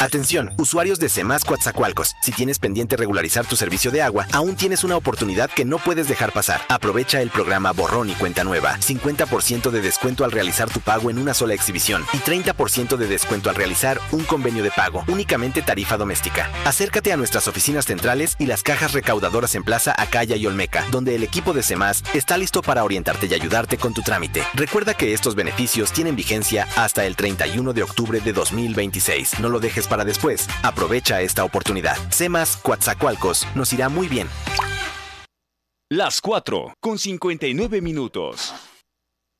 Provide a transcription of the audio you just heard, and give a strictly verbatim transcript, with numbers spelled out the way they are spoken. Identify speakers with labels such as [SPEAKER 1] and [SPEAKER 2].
[SPEAKER 1] Atención, usuarios de CEMAS Coatzacoalcos. Si tienes pendiente regularizar tu servicio de agua, aún tienes una oportunidad que no puedes dejar pasar. Aprovecha el programa Borrón y Cuenta Nueva. cincuenta por ciento de descuento al realizar tu pago en una sola exhibición y treinta por ciento de descuento al realizar un convenio de pago. Únicamente tarifa doméstica. Acércate a nuestras oficinas centrales y las cajas recaudadoras en Plaza Acaya y Olmeca, donde el equipo de CEMAS está listo para orientarte y ayudarte con tu trámite. Recuerda que estos beneficios tienen vigencia hasta el treinta y uno de octubre de dos mil veintiséis. No lo dejes para después. Aprovecha esta oportunidad. CEMAS Coatzacoalcos, nos irá muy bien.
[SPEAKER 2] Las cuatro con cincuenta y nueve minutos.